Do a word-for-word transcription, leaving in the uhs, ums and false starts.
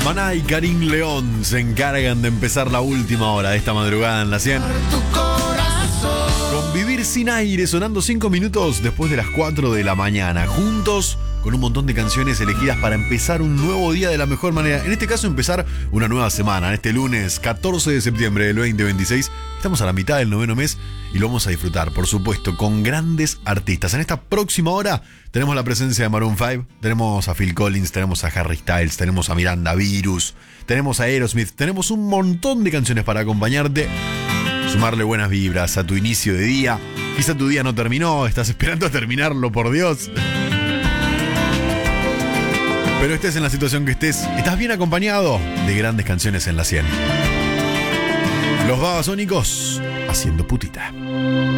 Maná y Karim León se encargan de empezar la última hora de esta madrugada en la cien. Con Vivir sin aire, sonando cinco minutos después de las cuatro de la mañana. Juntos, con un montón de canciones elegidas para empezar un nuevo día de la mejor manera. En este caso, empezar una nueva semana. En este lunes catorce de septiembre del veinte veintiséis. Estamos a la mitad del noveno mes y lo vamos a disfrutar, por supuesto, con grandes artistas. En esta próxima hora tenemos la presencia de Maroon cinco, tenemos a Phil Collins, tenemos a Harry Styles, tenemos a Miranda Virus, tenemos a Aerosmith, tenemos un montón de canciones para acompañarte, sumarle buenas vibras a tu inicio de día. Quizá tu día no terminó, estás esperando a terminarlo, por Dios. Pero estés en la situación que estés, estás bien acompañado de grandes canciones en la cien. Los Babasónicos haciendo putita.